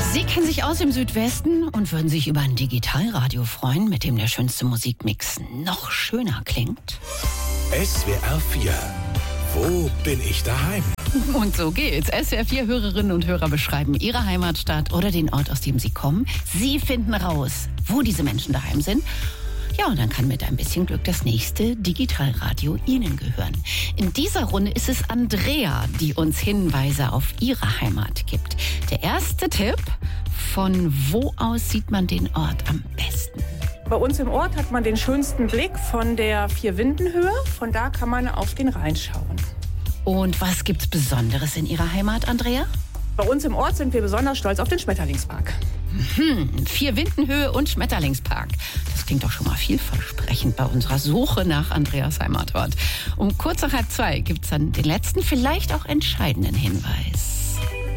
Sie kennen sich aus im Südwesten und würden sich über ein Digitalradio freuen, mit dem der schönste Musikmix noch schöner klingt. SWR 4. Wo bin ich daheim? Und so geht's. SWR 4 Hörerinnen und Hörer beschreiben ihre Heimatstadt oder den Ort, aus dem sie kommen. Sie finden raus, wo diese Menschen daheim sind. Ja, und dann kann mit ein bisschen Glück das nächste Digitalradio Ihnen gehören. In dieser Runde ist es Andrea, die uns Hinweise auf ihre Heimat gibt. Der erste Tipp: Von wo aus sieht man den Ort am besten? Bei uns im Ort hat man den schönsten Blick von der Vierwindenhöhe. Von da kann man auf den Rhein schauen. Und was gibt's Besonderes in Ihrer Heimat, Andrea? Bei uns im Ort sind wir besonders stolz auf den Schmetterlingspark. Vierwindenhöhe und Schmetterlingspark. Das klingt doch schon mal vielversprechend bei unserer Suche nach Andreas Heimatort. Um kurz nach 1:30 gibt's dann den letzten, vielleicht auch entscheidenden Hinweis.